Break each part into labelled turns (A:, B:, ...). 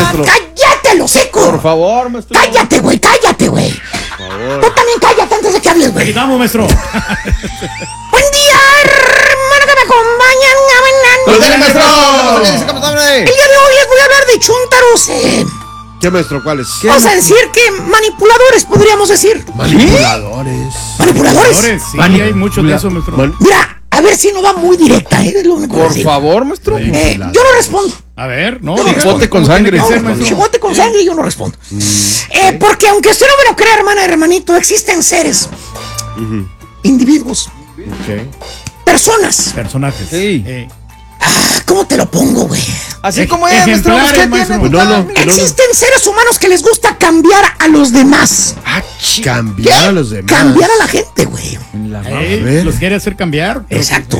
A: maestro.
B: ¡Cállate, el hocico!
A: Por favor, maestro.
B: ¡Cállate, güey! ¡Cállate, güey!
A: Por favor.
B: Tú también cállate antes de que hables, güey.
C: Vamos, maestro.
B: Buen día, hermano, que me acompañan.
A: maestro!
B: El día de hoy les voy a hablar de chúntaros.
A: ¿Qué, maestro? ¿Cuáles?
B: Vamos a decir que manipuladores, podríamos decir.
A: Manipuladores.
B: ¿Manipuladores?
C: Sí, hay mucho de eso, maestro.
B: Mira, a ver si no va muy directa, es lo único que voy a
A: Por
B: decir.
A: favor, maestro.
B: Yo no respondo.
C: A ver, no.
B: Yo no
C: diga,
A: Chipote con
C: ¿cómo
A: sangre.
C: tiene que ser,
B: No,
C: maestro?
B: chipote con sangre yo no respondo. Porque aunque usted no me lo crea, hermana y hermanito, existen seres, individuos, personas.
C: Personajes.
A: Sí.
B: ¿Cómo te lo pongo, güey?
A: Así como es, maestro.
C: Ejemplares,
A: ¿Qué
C: maestro.
A: tiene?
C: Pues
A: No.
B: Existen seres humanos que les gusta cambiar a los demás.
A: Cambiar a los demás.
B: Cambiar a la gente, güey.
A: ver.
C: Los quiere hacer cambiar.
B: Exacto.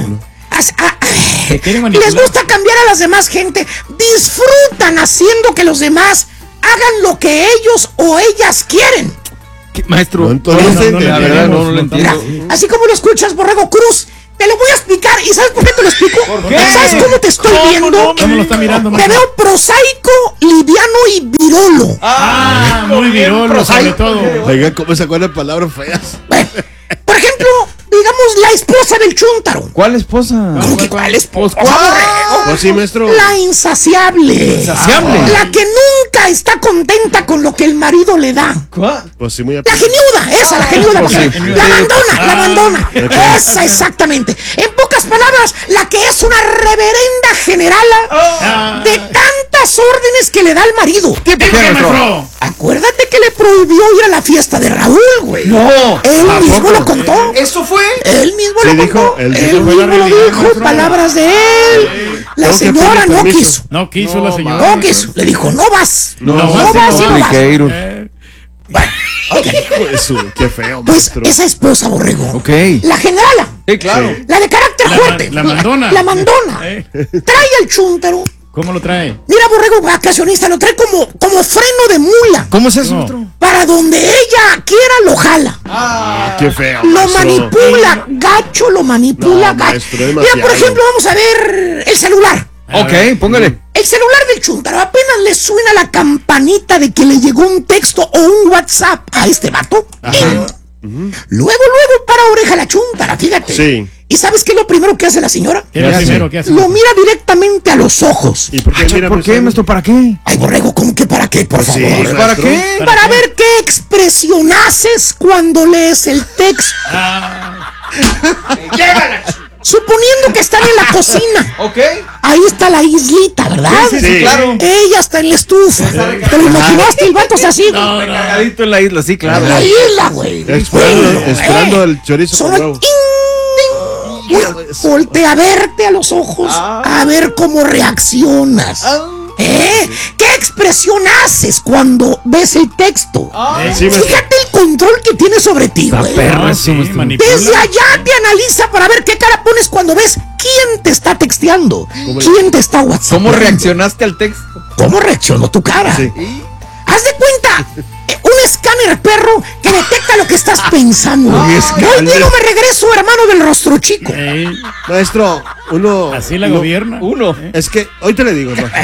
C: Se quieren manipular.
B: Les gusta cambiar a las demás gente. Disfrutan haciendo que los demás hagan lo que ellos o ellas quieren.
A: Maestro,
C: No,
A: la verdad no lo
B: Mira,
A: entiendo.
B: así como lo escuchas, Borrego Cruz, te lo voy a explicar. ¿Y sabes por qué te lo explico?
A: qué?
B: ¿Sabes cómo te estoy viendo?
C: ¿Cómo lo está mirando,
B: Te
C: maestro?
B: veo prosaico, liviano y virolo.
C: Muy virolo, sobre todo.
A: Oiga, ¿cómo se acuerdan palabras feas?
B: Bueno, por ejemplo, digamos la esposa del chúntaro.
A: ¿Cuál esposa?
B: ¿Cómo que cuál esposa?
A: ¿Cuál?
B: Borrego?
A: Pues sí, maestro.
B: La insaciable.
A: ¿Insaciable?
B: La que nunca está contenta con lo que el marido le da.
A: Pues sí, muy
B: La geniuda, esa, la geniuda.
A: pues sí.
B: La abandona. Esa, exactamente. En pocas palabras, la que es una reverenda generala de tantas órdenes que le da al marido.
C: ¿Qué, maestro?
B: Acuérdate que le prohibió ir a la fiesta de Raúl, güey.
A: No.
B: Él
A: ¿A
B: mismo
A: poco?
B: lo contó.
A: ¿Eso fue?
B: Él mismo
A: Sí,
B: lo
A: dijo,
B: contó.
A: él
B: Él
A: dijo,
B: mismo
C: fue la
B: lo
C: realidad,
B: dijo,
C: maestro.
B: palabras de él. La
A: Tengo que
B: señora
A: pedir
B: no
A: permiso.
B: quiso.
C: No quiso la señora.
B: No quiso. Le dijo, no vas.
A: No,
B: No
C: vas,
B: vas y
C: no
B: no
C: vas.
B: vas. Bueno, ok.
A: Hijo de su, qué feo,
B: Pues
A: maestro.
B: esa esposa, Borrego.
A: Ok.
B: La generala.
A: Sí, claro.
B: La de carácter
C: La
B: fuerte.
C: mandona.
B: La mandona. Trae al chúntaro.
C: ¿Cómo lo trae?
B: Mira, Borrego vacacionista, lo trae como freno de mula.
A: ¿Cómo es eso,
C: No.
A: maestro?
B: Para donde ella quiera lo jala.
A: Qué feo,
B: Lo
A: maestro.
B: manipula, gacho, lo manipula,
A: No,
B: gacho.
A: maestro,
B: Mira,
A: demasiado.
B: por ejemplo, vamos a ver el celular.
A: Ok, póngale.
B: El celular del chúntaro apenas le suena la campanita de que le llegó un texto o un WhatsApp a este vato. Luego para oreja la chúntara, fíjate.
A: Sí.
B: ¿Y sabes qué es lo primero que hace la señora?
C: ¿Qué es lo primero que hace?
B: Lo mira directamente a los ojos.
A: ¿Y por qué mira,
D: ¿Por qué, maestro? ¿Para qué?
B: Ay, Borrego, ¿cómo que para qué? Por
A: Sí,
B: favor.
A: maestro.
D: ¿Para qué?
B: Para ver qué expresión haces cuando lees el texto. Suponiendo que están en la cocina.
D: Ok.
B: Ahí está la islita, ¿verdad?
A: Sí,
D: claro.
B: Ella está en la estufa. ¿Te lo imaginaste? El vato está así, güey.
D: Cagadito en la isla, sí, claro.
B: En la isla, güey.
A: Esperando el chorizo con
B: Solo
A: huevo.
B: voltea a verte a los ojos, a ver cómo reaccionas. ¿Qué expresión haces cuando ves el texto?
A: Sí, maestro.
B: Fíjate el control que tiene sobre ti, güey.
C: Ah, sí, manipula.
B: Desde allá te analiza para ver qué cara pones cuando ves quién te está texteando, quién te está WhatsApp.
D: ¿Cómo reaccionaste al texto?
B: ¿Cómo reaccionó tu cara?
A: Sí.
B: Haz de cuenta, un escáner perro que detecta lo que estás pensando. Hoy digo me regreso, hermano del rostro chico.
A: Maestro, uno.
C: Así la gobierna.
A: Es que, hoy te le digo, ¿no?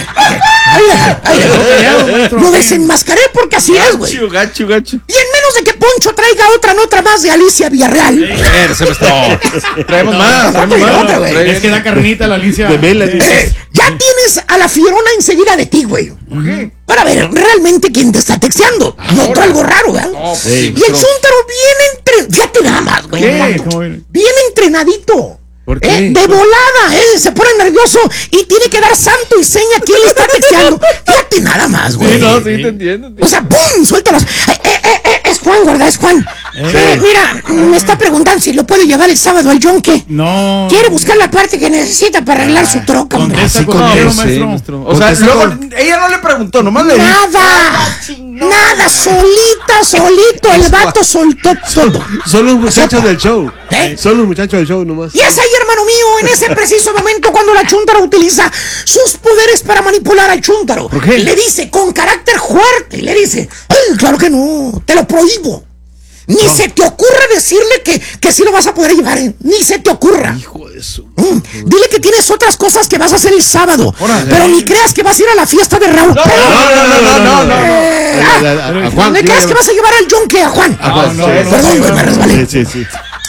B: Lo desenmascaré porque así es, güey.
D: Gacho.
B: Y en menos de que Poncho traiga otra nota más de Alicia Villarreal.
D: Traemos más,
B: Otra, güey.
C: Es que da carnita la Alicia.
A: De Melanie.
B: Ya tienes a la Fiorona enseguida de ti, güey. Para ver realmente quién te está texteando. Noto algo raro, ¿verdad?
A: Sí,
B: Y el chúntaro viene fíjate nada más, güey.
C: ¿Cómo viene?
B: Bien entrenadito.
A: ¿Por qué?
B: De volada, se pone nervioso y tiene que dar santo y seña quién le está texteando. Fíjate nada más, güey.
D: Sí, no, sí, te entiendo.
B: O sea, ¡pum! Suéltalos. Es Juan, ¿verdad? Es Juan. Mira, me está preguntando si lo puede llevar el sábado al yonque.
C: No.
B: Quiere buscar la parte que necesita para arreglar su troca, hombre.
C: Contesta
A: Así
C: con
A: con
C: dinero,
A: él,
C: maestro.
D: maestro. O sea,
A: Contesta
D: luego
A: con-
D: ella no le preguntó, nomás le dijo.
B: Nada, solito, el vato soltó todo.
A: Son los muchachos del show.
B: ¿Eh?
A: Son los muchachos del show nomás.
B: Y es ahí, hermano mío, en ese preciso momento cuando la chúntara utiliza sus poderes para manipular al chúntaro.
D: ¿Por qué?
B: Le dice con carácter fuerte, le dice, ay, claro que no, te lo prohíbo. Ni se te ocurra decirle que sí lo vas a poder llevar, ni se te ocurra.
A: Hijo de su.
B: Dile que tienes otras cosas que vas a hacer el sábado, pero ni creas que vas a ir a la fiesta de Raúl.
A: A Juan.
B: ¿Me crees que vas a llevar al yunque a Juan?
C: No,
B: Perdón, güey, me resbalé.
A: Sí.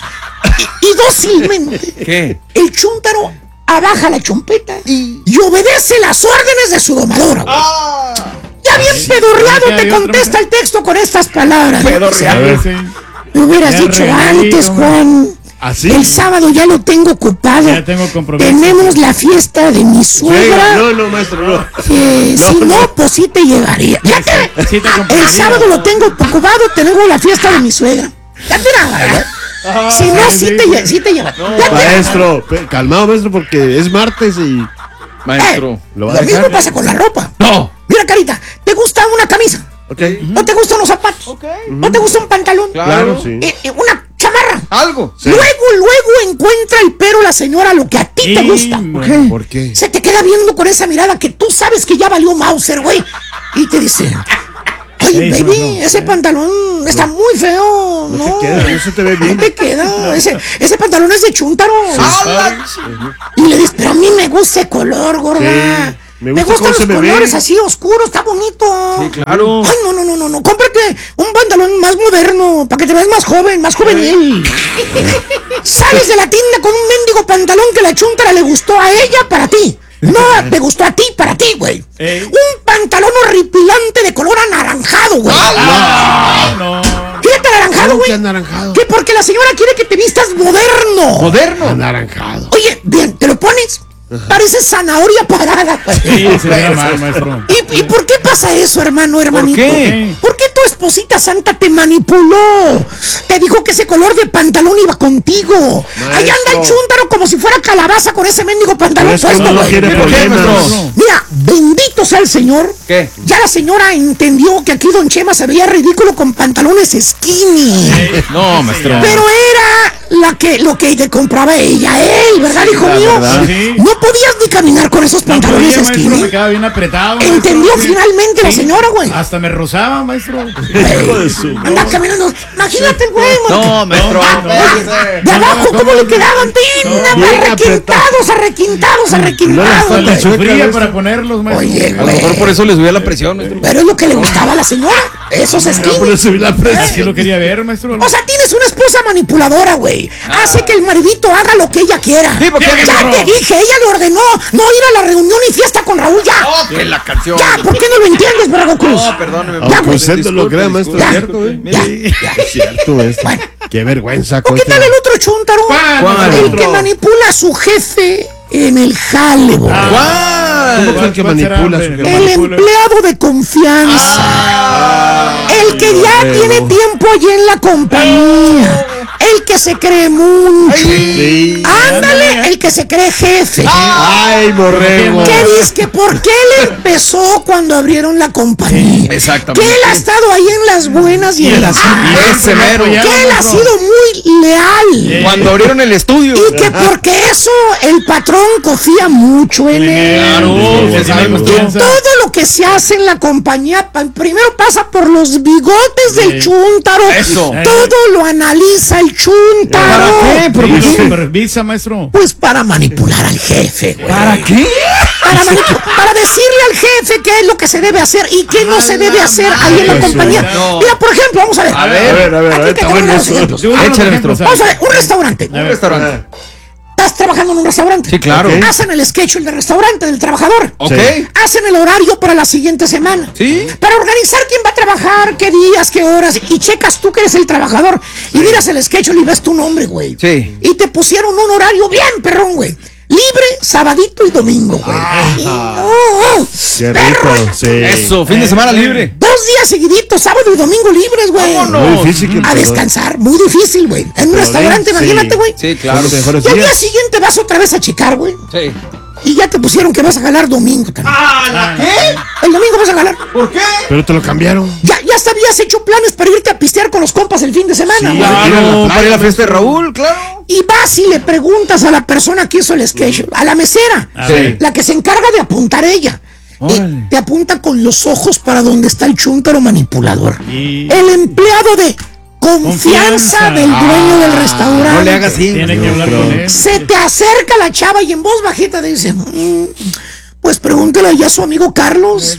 B: Y dócilmente,
D: ¿Qué?
B: el chúntaro abaja la chompeta y obedece las órdenes de su domadora, güey. Ya bien pedorreado
C: Ya
B: te
C: hay otro,
B: contesta el texto con estas palabras.
C: A ver, sí.
B: Me hubieras
C: Ya
B: dicho
C: regalí,
B: antes,
C: hombre.
B: Juan.
A: ¿Así?
B: El sábado ya lo tengo ocupado.
C: Ya tengo compromiso.
B: Tenemos la fiesta de mi suegra.
A: No, maestro, no.
B: Si no, pues sí te llevaría. Ya te-
C: Sí te
B: el
C: comprometería.
B: sábado lo tengo ocupado, tenemos la fiesta de mi suegra. Ya te la Si no,
C: sí,
B: sí te lleva. Ya te-
A: Maestro, calmado, maestro, porque es martes y
D: Maestro.
A: lo va
B: Lo
A: a
B: mismo
A: dejar.
B: pasa con la ropa.
D: No.
B: Mira, carita, ¿te gusta una camisa?
A: Ok.
B: ¿No te gustan los zapatos? ¿No te gusta un pantalón?
A: Claro, sí.
B: Una chamarra.
D: Algo.
A: Sí.
B: Luego encuentra el pero la señora lo que a ti te gusta.
A: ¿Por qué?
B: Se te queda viendo con esa mirada que tú sabes que ya valió Mauser, güey. Y te dice, oye,
C: Sí,
B: baby,
C: no.
B: ese pantalón está muy feo.
A: No te queda, no se te ve bien.
B: No te queda. Ese pantalón es de chúntaro. Y le dices, pero a mí me gusta el color, gorda.
A: Sí, me gusta
B: gustan
A: cómo se
B: los
A: me ve.
B: colores así oscuros, está bonito.
D: Sí, claro.
B: Ay, no. Cómprate un pantalón más moderno para que te veas más joven, más juvenil. Sales de la tienda con un mendigo pantalón que la chúntara le gustó a ella para ti. No, te gustó a ti para ti, güey. Un pantalón horripilante de color anaranjado, güey.
C: No.
B: Fíjate, anaranjado,
A: ¿Cómo
B: güey.
A: que anaranjado?
B: Que porque la señora quiere que te vistas moderno.
D: Moderno.
A: Anaranjado.
B: Oye, bien, ¿te lo pones? Parece zanahoria parada, güey.
C: Sí, se ve mal, maestro.
B: ¿Y por qué pasa eso, hermanito?
D: qué?
B: ¿Por qué tu esposita santa te manipuló? Te dijo que ese color de pantalón iba contigo. Ahí anda el chúntaro como si fuera calabaza con ese mendigo pantalón
A: Pero es que
B: puesto,
A: uno no
B: güey.
A: quiere
D: ¿Por qué,
A: problemas.
D: maestro?
B: Mira, bendito sea el Señor.
D: ¿Qué?
B: Ya la señora entendió que aquí Don Chema se veía ridículo con pantalones skinny.
D: No, maestro.
B: Pero era lo que te compraba ella, ¿verdad, hijo mío?
D: verdad.
C: Sí.
B: No podías ni caminar con esos
C: No
B: pantalones
C: podía, maestro, me
B: skinny.
C: quedaba bien apretado.
B: Entendió
C: maestro, sí.
B: finalmente la
C: Sí.
B: señora, güey.
C: Hasta me rozaba, maestro.
A: Hijo de su-
B: Anda caminando. Imagínate, güey.
D: No, maestro.
B: De abajo, ¿cómo le quedaban?
A: Bien
B: Arrequintados.
C: Hasta le
A: Sueca,
C: sufría
A: maestro.
C: para ponerlos, maestro.
B: Oye,
D: A lo mejor por eso le subía la presión, maestro.
B: pero es lo que le gustaba a la señora. Esos
A: Por
B: skinny.
A: eso vi la
C: Sí
A: presión.
C: lo quería ver, maestro.
B: O sea, tienes una esposa manipuladora, güey. Hace que el maridito haga lo que ella quiera.
D: Sí, porque
B: Ya te dije, ella le ordenó no ir a la reunión y fiesta con Raúl, ya.
D: que la canción.
B: Ya, ¿por qué no lo entiendes, Brago Cruz?
D: No, perdóneme.
A: Aunque
B: güey.
A: usted no lo crea, maestro, es
B: Ya.
A: cierto, ¿eh?
B: Ya.
A: Es cierto, esto.
B: Bueno.
A: Qué vergüenza.
B: ¿O qué tal el otro chúntaro?
C: ¿Cuál?
B: El que manipula a su jefe en el jale, güey.
A: ¿Cómo que el que
C: ¿Cuál será,
A: manipula
C: hombre?
A: su
C: Lo
B: El
C: manipula.
B: empleado de confianza. El que ya
A: borrego.
B: tiene tiempo allí en la compañía. El que se cree mucho.
A: Sí.
B: Ándale, el que se cree jefe.
A: Ay, borrego.
B: ¿Qué dice? Que por qué él empezó cuando abrieron la compañía.
D: Exactamente.
B: Que él ha estado ahí en las buenas y en las malas.
D: Ese mero.
B: Que él ha sido muy leal.
D: Cuando abrieron el estudio.
B: Y que porque eso el patrón confía mucho en él.
D: Claro,
C: Sí,
D: sí, sabemos tú.
C: confianza.
B: Todo lo que se hace en la compañía primero pasa por los bigotes del chúntaro.
D: Eso.
B: Todo lo analiza el chúntaro.
D: ¿Para qué? ¿Pero
C: Sí,
D: por
C: lo
D: qué?
C: supervisa, maestro.
B: Pues para manipular al jefe, güey.
D: ¿Para qué?
B: Para decirle al jefe qué es lo que se debe hacer y qué no se debe hacer ahí en la
A: madre.
B: compañía.
D: No.
B: Mira, por ejemplo, vamos a ver.
D: A ver,
A: a ver,
B: Aquí te
A: está
B: tengo
A: bueno
B: unos
A: eso.
B: ejemplos.
C: Yo uso los
D: Échale,
C: ejemplos,
B: Vamos a ver, un restaurante.
D: Un restaurante.
B: Estás trabajando en un restaurante.
D: Sí, claro.
A: Ok.
B: Hacen el schedule del restaurante, del trabajador.
D: Ok.
B: Hacen el horario para la siguiente semana.
D: Sí.
B: Para organizar quién va a trabajar, qué días, qué horas. Y checas tú que eres el trabajador. Y miras el schedule y ves tu nombre, güey.
D: Sí.
B: Y te pusieron un horario bien, perrón, güey. Libre, sabadito y domingo, güey.
A: Qué
B: Perro.
A: rico, sí.
D: Eso, fin de semana libre.
B: 2 días seguiditos, sábado y domingo libres, güey.
A: Muy difícil que
B: A descansar, muy difícil, güey. En un restaurante,
A: sí.
B: imagínate, güey.
D: Sí, claro.
A: Son los mejores
B: Y al día
A: días.
B: siguiente vas otra vez a checar, güey.
D: Sí.
B: Y ya te pusieron que vas a ganar domingo también.
D: ¿Qué?
B: El domingo vas a ganar.
D: ¿Por qué?
A: Pero te lo cambiaron.
B: Ya hasta habías hecho planes para irte a pistear con los compas el fin de semana,
A: Sí,
B: güey.
D: Claro, para ir a la fiesta de Raúl, claro.
B: Y vas y le preguntas a la persona que hizo el schedule, a la mesera,
D: Sí.
B: la que se encarga de apuntar ella.
D: Órale.
B: Y te apunta con los ojos para donde está el chúntaro manipulador.
C: Y
B: El empleado de confianza
C: Confianza.
B: del dueño del restaurante.
D: No le hagas así.
C: tiene que hablar con él.
B: Se te acerca la chava y en voz bajita dice, Pues pregúntele ya a su amigo Carlos.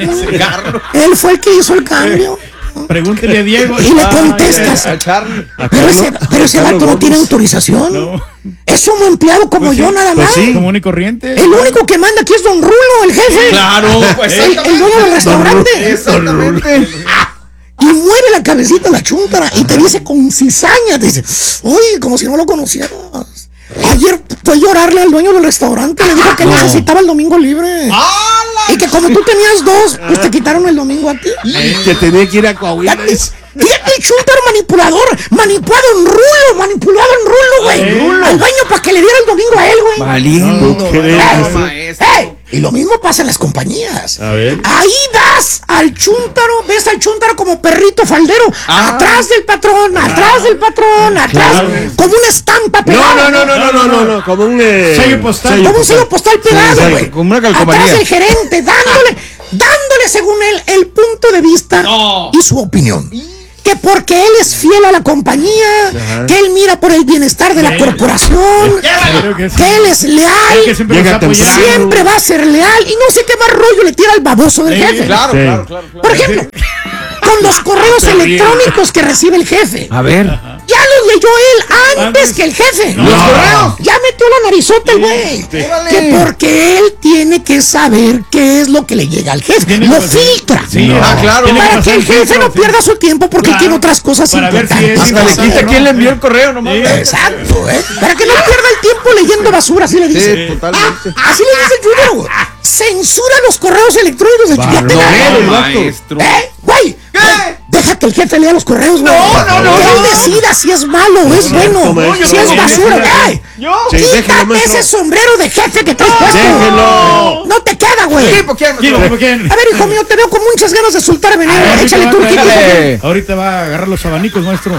B: Él fue el que hizo el cambio.
C: Pregúntele a Diego.
B: Y le contestas.
D: A Charlie.
B: Pero ese vato no tiene autorización.
C: No.
B: Es un empleado como
C: Pues
B: yo,
C: sí,
B: nada
A: pues
B: más.
A: sí.
C: Común y corriente.
B: El único que manda aquí es Don Rulo, el jefe.
D: Claro, pues
B: El dueño del restaurante.
D: Exactamente.
B: Y mueve la cabecita la chúntara y te dice con cizaña, te dice, oye, como si no lo conocieras. Ayer fue a llorarle al dueño del restaurante, le dijo que necesitaba el domingo libre. Y que como tú tenías dos, pues te quitaron el domingo a ti.
A: Que tenía que ir a Coahuila.
B: Fíjate el chúntaro manipulador, manipulado en rulo, güey. Al dueño para que le diera el domingo a él, güey.
D: Valiendo.
B: ¡Ey! Y lo mismo pasa en las compañías.
A: A ver.
B: Ahí ves al chúntaro como perrito faldero, atrás del patrón, atrás, como una estampa pegada.
A: No, como un
C: Sello postal.
B: Como un sello postal pegado,
A: Sí,
B: güey.
D: como una calcomanía.
B: Atrás el gerente, dándole según él el punto de vista y su opinión. Que porque él es fiel a la compañía, que él mira por el bienestar de la corporación,
C: Creo que sí.
B: que él es leal,
C: Que siempre
A: Llega
C: nos ha apoyado.
B: siempre va a ser leal y no sé qué más rollo le tira al baboso del jefe.
D: Claro.
B: Por ejemplo, con los correos electrónicos que recibe el jefe.
D: A ver.
B: Ya los leyó él antes que el jefe.
D: Los correos.
B: Ya metió la narizota el güey. Que porque él tiene que saber qué es lo que le llega al jefe.
C: Tiene
B: Lo
C: que-
B: filtra.
C: Sí,
D: claro.
C: tiene
B: Para que
C: pasar
B: el jefe
C: filtro,
B: no pierda su tiempo porque
C: Claro.
B: tiene otras cosas
C: Para ver si
B: importantes.
C: es
D: Hasta le
C: importante,
D: quita
C: ¿no?
D: quién le envió el correo nomás.
C: Sí.
B: Exacto, Para que no pierda el tiempo leyendo basura, así le dice.
D: Sí, totalmente.
B: Así le dice el Junior, güey. Censura los correos electrónicos del ya te ganaron.
D: No, maestro.
B: Güey. Deja que el jefe lea los correos, güey.
D: no,
B: Que él
D: no.
B: decida si es malo o es bueno.
A: maestro.
B: Si es
A: No,
B: basura, güey.
A: Sí, déjelo,
B: Quítate
A: maestro.
B: ese sombrero de jefe que traes puesto.
A: Déjelo.
B: No te queda, güey.
C: ¿Quién? ¿Quién?
B: A ver, hijo mío, te veo con muchas ganas de soltar veneno.
C: Ahorita
B: Échale
C: va a
B: turquía.
C: traer- Ahorita va a agarrar los abanicos, maestro.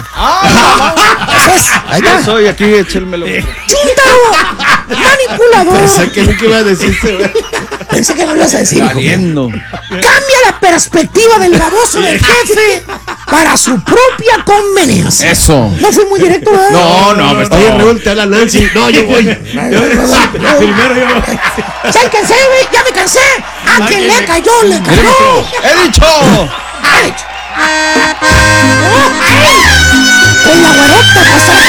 B: Ahí
D: Yo
B: va.
D: soy aquí, échelmelo.
B: ¡Chúntaro! ¡Manipulador!
A: Pensé que nunca iba a decirse, güey.
B: Pensé que no lo ibas a decir. hijo mío.
D: Valiendo.
B: Cambia la perspectiva del baboso del jefe para su propia conveniencia.
D: Eso.
B: No fui muy directo, ¿verdad?
D: No, me está
A: Oye, Raúl, te habla Nancy. No, yo voy.
C: Primero yo.
B: ¡Ya cansé, güey! ¡Ya me cansé! ¡A quien le cayó, le cayó!
D: He dicho.
B: ¡Ay! Con la güerota pasa